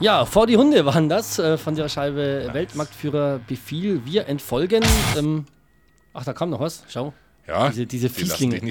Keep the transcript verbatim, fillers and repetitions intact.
Ja, vor die Hunde waren das äh, von der Scheibe nice. Weltmarktführer Befehl. Wir entfolgen. Ähm, ach, da kam noch was. Schau. Ja, diese, diese Fieslinge.